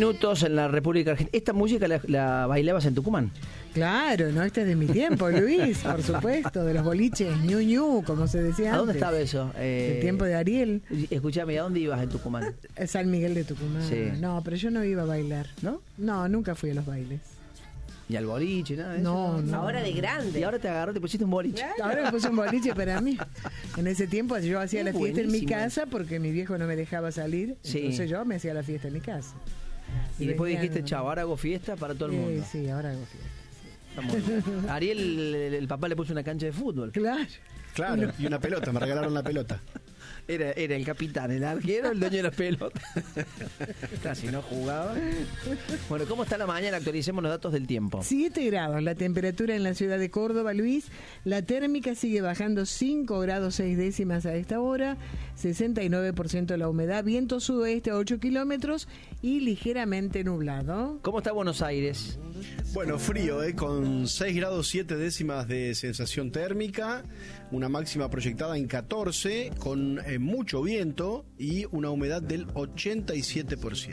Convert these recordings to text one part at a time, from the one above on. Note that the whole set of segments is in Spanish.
minutos en la República Argentina. ¿Esta música la bailabas en Tucumán? Claro, no, este es de mi tiempo, Luis, por supuesto, de los boliches, ñu, como se decía ¿A dónde antes. estaba eso? El tiempo de Ariel. Escuchame, ¿a dónde ibas en Tucumán? San Miguel de Tucumán. Sí. No, pero yo no iba a bailar. ¿No? No, nunca fui a los bailes. ¿Y al boliche, nada de eso? No. Ahora de grande. Y ahora te agarró, te pusiste un boliche. Ahora me puse un boliche para mí. En ese tiempo yo hacía la fiesta en mi Buenísimo. casa porque mi viejo no me dejaba salir. Sí. Entonces yo me hacía la fiesta en mi casa. Y después venían- dijiste, chao, ahora hago fiesta para todo el mundo. Sí, ahora hago fiesta. Está muy bien. Ariel, el papá le puso una cancha de fútbol. Claro. Claro, y una pelota, me regalaron la pelota. Era el capitán, el arquero, el dueño de las pelotas. Casi no jugaba. Bueno, ¿cómo está la mañana? Actualicemos los datos del tiempo. 7 grados la temperatura en la ciudad de Córdoba, Luis. La térmica sigue bajando 5 grados 6 décimas a esta hora. 69% la humedad. Viento sudoeste a 8 kilómetros y ligeramente nublado. ¿Cómo está Buenos Aires? Bueno, frío, con 6 grados 7 décimas de sensación térmica, una máxima proyectada en 14, con mucho viento y una humedad del 87%.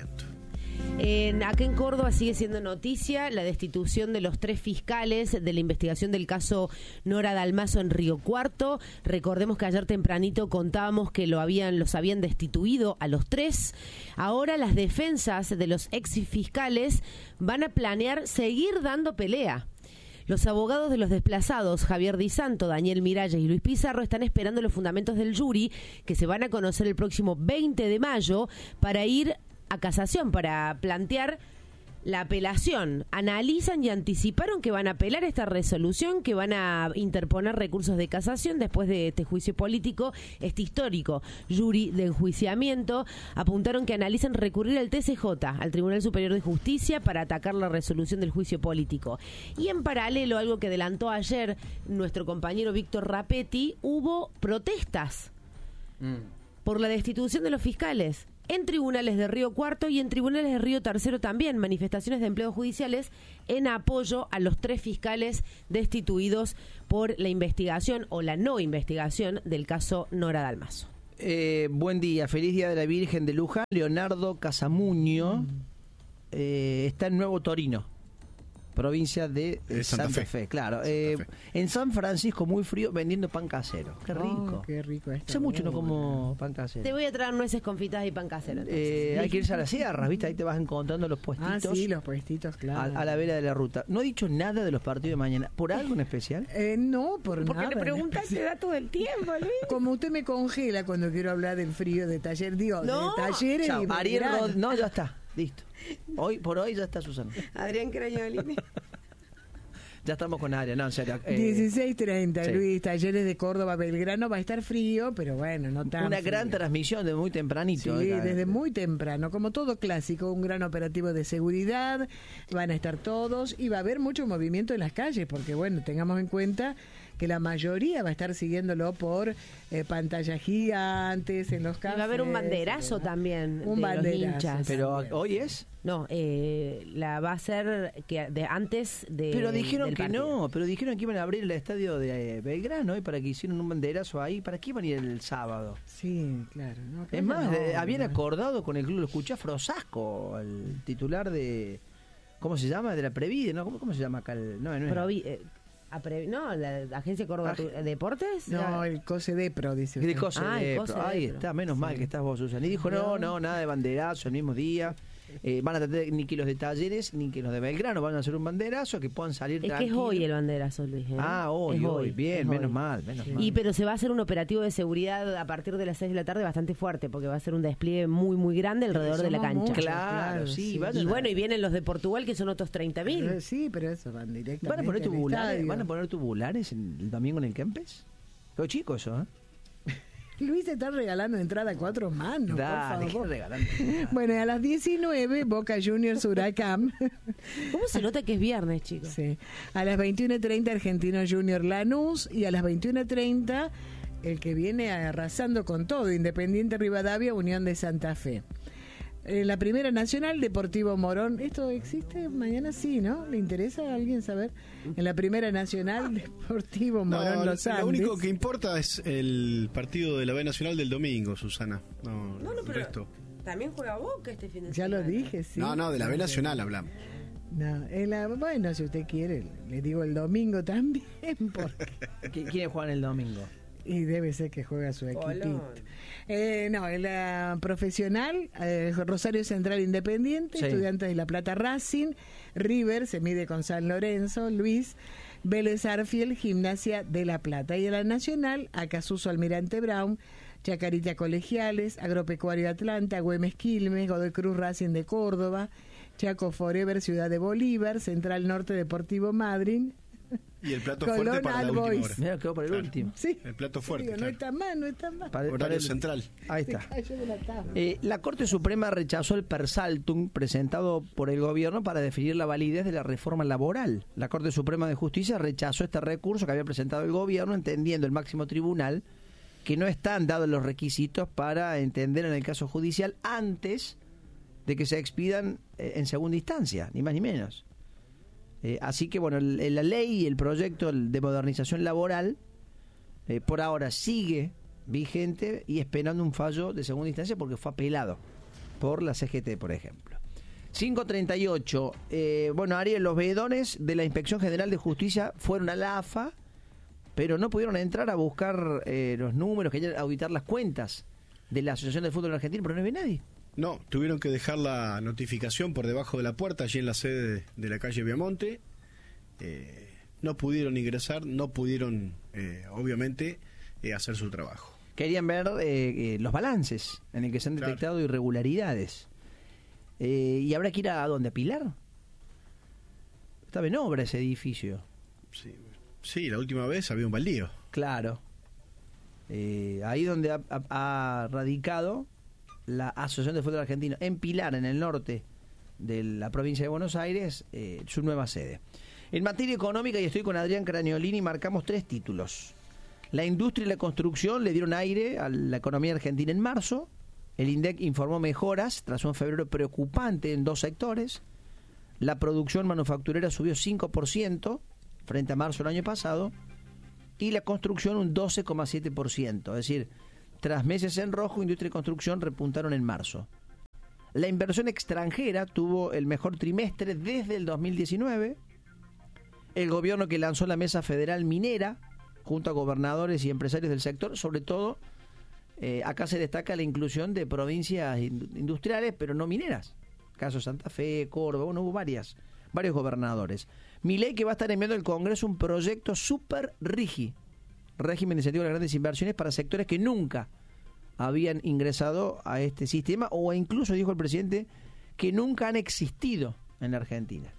Acá en Córdoba sigue siendo noticia la destitución de los 3 fiscales de la investigación del caso Nora Dalmazo en Río Cuarto. Recordemos que ayer tempranito contábamos que los habían destituido a los 3. Ahora las defensas de los ex fiscales van a planear seguir dando pelea. Los abogados de los desplazados, Javier Di Santo, Daniel Miralles y Luis Pizarro, están esperando los fundamentos del jury que se van a conocer el próximo 20 de mayo para ir a casación, para plantear la apelación. Analizan y anticiparon que van a apelar esta resolución, que van a interponer recursos de casación después de este juicio político, este histórico jury de enjuiciamiento. Apuntaron que analizan recurrir al TCJ, al Tribunal Superior de Justicia, para atacar la resolución del juicio político. Y en paralelo, algo que adelantó ayer nuestro compañero Víctor Rapetti, hubo protestas por la destitución de los fiscales en tribunales de Río Cuarto y en tribunales de Río Tercero también, manifestaciones de empleos judiciales en apoyo a los 3 fiscales destituidos por la investigación o la no investigación del caso Nora Dalmazo. Buen día, feliz día de la Virgen de Luján. Leonardo Casamuño está en Nuevo Torino, provincia de Santa Fe. Claro. Santa Fe. En San Francisco, muy frío, vendiendo pan casero. Qué rico. Qué rico esto. Hace mucho no como pan casero. Te voy a traer nueces confitadas y pan casero. entonces. Hay que irse a las sierras, ¿viste? Ahí te vas encontrando los puestitos. Ah, sí, los puestitos, claro. A la vera de la ruta. No he dicho nada de los partidos de mañana. ¿Por algo en especial? No, por Porque nada. le preguntas, te da todo el tiempo, Luis. Como usted me congela cuando quiero hablar del frío de taller, digo, No. de talleres Chao. y Ariel Belgrano. No, ya está. Listo. Por hoy ya está Susana. Adrián Crañoli. Ya estamos con Ariel, no, en serio. 16:30, sí. Luis, talleres de Córdoba, Belgrano, va a estar frío, pero bueno, no tan Una gran frío. transmisión de muy tempranito. Sí, desde muy temprano, como todo clásico, un gran operativo de seguridad, van a estar todos y va a haber mucho movimiento en las calles, porque bueno, tengamos en cuenta que la mayoría va a estar siguiéndolo por pantallas gigantes en los Y cafés. va a haber un banderazo también Un de banderazo, los hinchas. Pero hoy es. No, la va a ser que de antes de. Pero dijeron del que partido. no, pero dijeron que iban a abrir el estadio de Belgrano y para que hicieran un banderazo ahí. ¿Para qué iban a ir el sábado? Sí, claro. No, Es creo más, que no, habían no. acordado con el club, lo escuché a Frosasco, el titular de. ¿Cómo se llama? De la Previde, ¿no? ¿Cómo se llama acá? No es. No, la Agencia Córdoba Deportes. No, el COSEDEPRO, dice De usted. cosas Ah, el de coso de ahí Pro. está, menos mal que estás vos, Susana. Y dijo, no, nada de banderazo el mismo día. Van a tratar ni que los de Talleres ni que los de Belgrano van a hacer un banderazo, que puedan salir Es que es tranquilos. hoy el banderazo, Luis. Ah, hoy, bien, es menos hoy. mal. Y pero se va a hacer un operativo de seguridad a partir de las 6 de la tarde bastante fuerte, porque va a ser un despliegue muy, muy grande alrededor de la Somos cancha. muchos, Claro, sí, vayan Y a- bueno, y vienen los de Portugal, que son otros 30.000. Sí, pero eso van directamente ¿Van a poner al tubulares? estadio. ¿Van a poner tubulares el domingo en el Kempes? Lo chico eso, ¿eh? Luis está regalando entrada a 4 manos, Dale, por ¿qué favor. regalando? Bueno, y a las 19, Boca Juniors Huracán. ¿Cómo se nota que es viernes, chicos? Sí. A las 21:30, Argentino Junior Lanús. Y a las 21:30, el que viene arrasando con todo, Independiente Rivadavia, Unión de Santa Fe. En la Primera Nacional, Deportivo Morón. ¿Esto existe mañana? Sí, ¿no? ¿Le interesa a alguien saber? En la Primera Nacional, Deportivo Morón Los Andes. Lo único que importa es el partido de la B Nacional del domingo, Susana. No, el pero resto. También juega Boca este fin de Ya semana. lo dije, sí. No, de la B Nacional hablamos. No, bueno, si usted quiere, le digo el domingo también, porque ¿Quiénes juegan el domingo? y debe ser que juega su equipito. No, en la profesional, Rosario Central Independiente, Sí. Estudiantes de La Plata Racing, River se mide con San Lorenzo, Luis, Vélez Arfiel, Gimnasia de La Plata. Y en la nacional, Acasuso Almirante Brown, Chacarita Colegiales, Agropecuario Atlanta, Güemes Quilmes, Godoy Cruz Racing de Córdoba, Chaco Forever Ciudad de Bolívar, Central Norte Deportivo Madryn. Y el plato Colón fuerte para la All última Boys. hora. Mira, quedó por el último. Sí. El plato fuerte, Digo, claro. No está mal, no está mal. Horario central. Ahí Se está. cayó de la tabla. La Corte Suprema rechazó el persaltum presentado por el gobierno para definir la validez de la reforma laboral. La Corte Suprema de Justicia rechazó este recurso que había presentado el gobierno, entendiendo el máximo tribunal que no están dados los requisitos para entender en el caso judicial antes de que se expidan en segunda instancia, ni más ni menos. Así que, bueno, la ley y el proyecto de modernización laboral por ahora sigue vigente y esperando un fallo de segunda instancia porque fue apelado por la CGT, por ejemplo. 5:38. Bueno, Ariel, los veedones de la Inspección General de Justicia fueron a la AFA, pero no pudieron entrar a buscar los números, querían auditar las cuentas de la Asociación del Fútbol Argentino, pero no había nadie. No, tuvieron que dejar la notificación por debajo de la puerta, allí en la sede de la calle Viamonte. No pudieron ingresar, no pudieron, obviamente, hacer su trabajo. Querían ver los balances en el que se han detectado irregularidades. ¿Y habrá que ir a dónde? ¿A Pilar? Estaba en obra ese edificio. Sí, la última vez había un baldío. Claro. Ahí donde ha radicado la Asociación de Fútbol Argentino, en Pilar, en el norte de la provincia de Buenos Aires, su nueva sede. En materia económica, y estoy con Adrián Craniolini, marcamos 3 títulos. La industria y la construcción le dieron aire a la economía argentina en marzo. El INDEC informó mejoras tras un febrero preocupante en 2 sectores. La producción manufacturera subió 5% frente a marzo del año pasado. Y la construcción un 12,7%. Es decir, tras meses en rojo, industria y construcción repuntaron en marzo. La inversión extranjera tuvo el mejor trimestre desde el 2019. El gobierno que lanzó la Mesa Federal Minera, junto a gobernadores y empresarios del sector, sobre todo, acá se destaca la inclusión de provincias industriales, pero no mineras. Caso Santa Fe, Córdoba, bueno, hubo varios gobernadores. Milei, que va a estar enviando al Congreso un proyecto super régimen de incentivo a las grandes inversiones para sectores que nunca habían ingresado a este sistema, o incluso, dijo el presidente, que nunca han existido en la Argentina.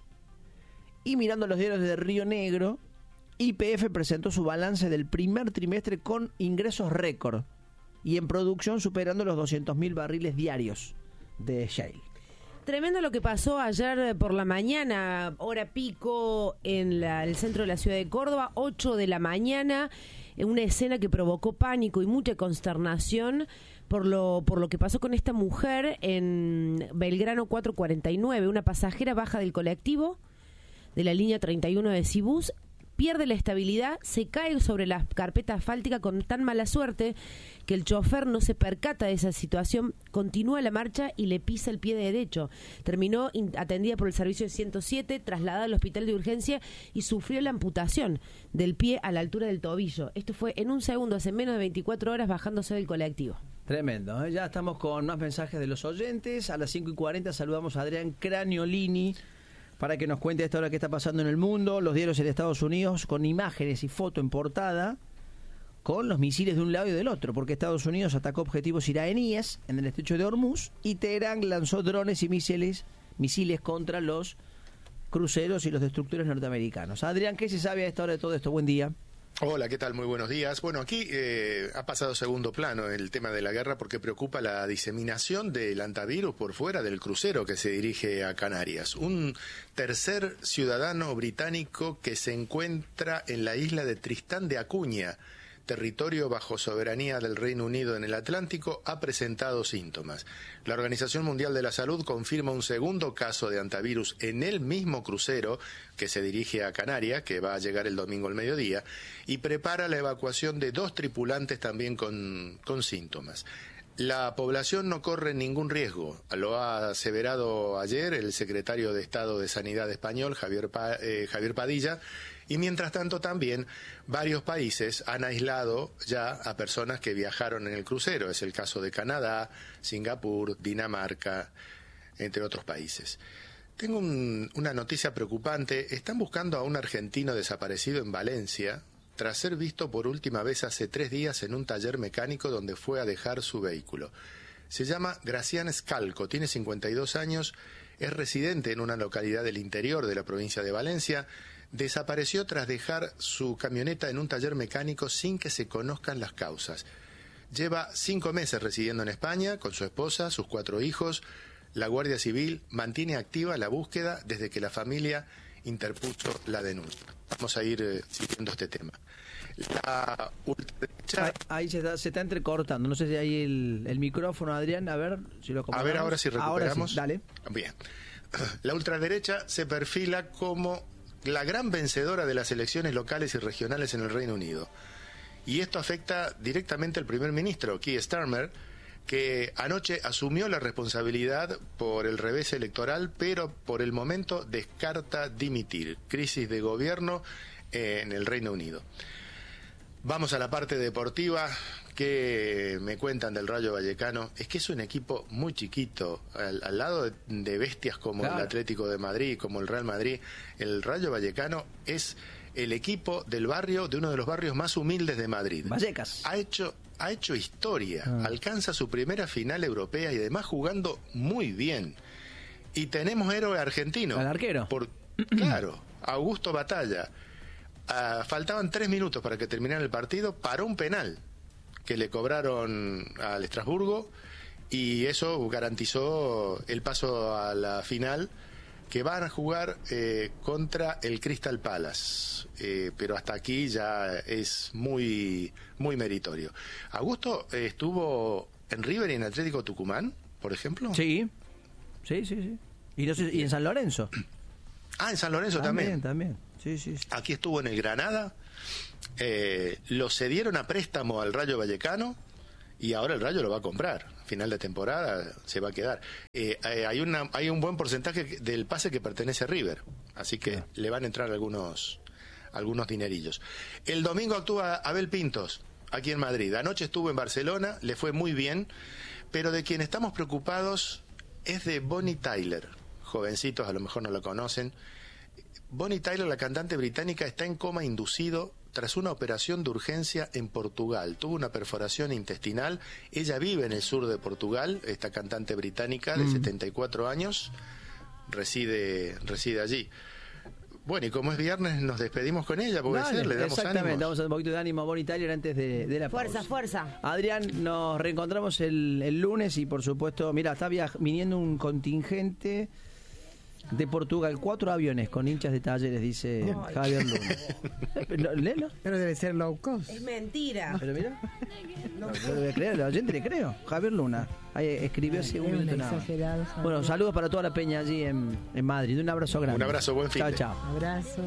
Y mirando los diarios de Río Negro, YPF presentó su balance del primer trimestre con ingresos récord y en producción superando los 200.000 barriles diarios de shale. Tremendo lo que pasó ayer por la mañana, hora pico, en el centro de la ciudad de Córdoba, 8 de la mañana, una escena que provocó pánico y mucha consternación por lo que pasó con esta mujer en Belgrano 449. Una pasajera baja del colectivo de la línea 31 de Cibús, pierde la estabilidad, se cae sobre la carpeta asfáltica con tan mala suerte que el chofer no se percata de esa situación, continúa la marcha y le pisa el pie derecho. Terminó atendida por el servicio de 107, trasladada al hospital de urgencia y sufrió la amputación del pie a la altura del tobillo. Esto fue en un segundo, hace menos de 24 horas, bajándose del colectivo. Tremendo, ¿eh? Ya estamos con más mensajes de los oyentes. A las 5:40 saludamos a Adrián Craniolini para que nos cuente a esta hora qué está pasando en el mundo. Los diarios de Estados Unidos con imágenes y foto en portada con los misiles de un lado y del otro, porque Estados Unidos atacó objetivos iraníes en el estrecho de Hormuz y Teherán lanzó drones y misiles contra los cruceros y los destructores norteamericanos. Adrián, ¿qué se sabe a esta hora de todo esto? Buen día. Hola, ¿qué tal? Muy buenos días. Bueno, aquí ha pasado a segundo plano el tema de la guerra porque preocupa la diseminación del antivirus por fuera del crucero que se dirige a Canarias. Un tercer ciudadano británico que se encuentra en la isla de Tristán de Acuña, territorio bajo soberanía del Reino Unido en el Atlántico, ha presentado síntomas. La Organización Mundial de la Salud confirma un segundo caso de antivirus en el mismo crucero que se dirige a Canarias, que va a llegar el domingo al mediodía, y prepara la evacuación de 2 tripulantes también con síntomas. La población no corre ningún riesgo, lo ha aseverado ayer el secretario de Estado de Sanidad español, Javier Padilla, y mientras tanto también varios países han aislado ya a personas que viajaron en el crucero. Es el caso de Canadá, Singapur, Dinamarca, entre otros países. Tengo una noticia preocupante. Están buscando a un argentino desaparecido en Valencia tras ser visto por última vez hace 3 días en un taller mecánico donde fue a dejar su vehículo. Se llama Gracián Scalco, tiene 52 años, es residente en una localidad del interior de la provincia de Valencia. Desapareció tras dejar su camioneta en un taller mecánico sin que se conozcan las causas. Lleva 5 meses residiendo en España con su esposa, sus 4 hijos. La Guardia Civil mantiene activa la búsqueda desde que la familia interpuso la denuncia. Vamos a ir siguiendo este tema. La ultraderecha... Ahí se está entrecortando. No sé si hay el micrófono, Adrián. A ver si lo acomodamos. A ver ahora si recuperamos. Ahora sí, dale. Bien. La ultraderecha se perfila como la gran vencedora de las elecciones locales y regionales en el Reino Unido. Y esto afecta directamente al primer ministro, Keir Starmer, que anoche asumió la responsabilidad por el revés electoral, pero por el momento descarta dimitir. Crisis de gobierno en el Reino Unido. Vamos a la parte deportiva. ¿Qué me cuentan del Rayo Vallecano? Es que es un equipo muy chiquito, al lado de bestias como el Atlético de Madrid, como el Real Madrid. El Rayo Vallecano es el equipo del barrio, de uno de los barrios más humildes de Madrid. Vallecas. Ha hecho historia, alcanza su primera final europea y además jugando muy bien. Y tenemos héroe argentino. ¿Al arquero? Claro, Augusto Batalla. Faltaban 3 minutos para que terminara el partido, paró un penal que le cobraron al Estrasburgo y eso garantizó el paso a la final, que van a jugar contra el Crystal Palace, pero hasta aquí ya es muy meritorio. Augusto estuvo en River y en Atlético Tucumán, por ejemplo. Sí. Y, no sé, y en San Lorenzo. En San Lorenzo también. También. Sí. Aquí estuvo en el Granada. Lo cedieron a préstamo al Rayo Vallecano y ahora el Rayo lo va a comprar. Final de temporada se va a quedar. Hay un buen porcentaje del pase que pertenece a River, así que le van a entrar algunos dinerillos. El domingo actúa Abel Pintos aquí en Madrid. Anoche estuvo en Barcelona, le fue muy bien, pero de quien estamos preocupados es de Bonnie Tyler. Jovencitos a lo mejor no lo conocen. Bonnie Tyler, la cantante británica, está en coma inducido tras una operación de urgencia en Portugal. Tuvo una perforación intestinal. Ella vive en el sur de Portugal, esta cantante británica de 74 años, reside allí. Bueno, y como es viernes, nos despedimos con ella, porque le damos exactamente, damos un poquito de ánimo a Bonnie Tyler antes de la pausa. Fuerza. Adrián, nos reencontramos el lunes y por supuesto, mira, está viniendo un contingente de Portugal, 4 aviones con hinchas de Talleres, dice Javier Luna. ¿Léelo? Pero debe ser low cost. Es mentira. Pero mira, no lo voy a creer, la gente le creo. Javier Luna, ahí escribió así un minuto nada más. Bueno, saludos para toda la peña allí en Madrid. Un abrazo grande. Un abrazo, buen fin. Chao. Abrazo.